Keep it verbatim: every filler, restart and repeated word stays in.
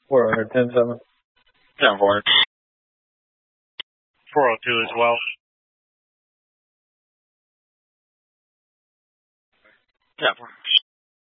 four hundred, ten seven. ten four. four oh two as well. Yeah.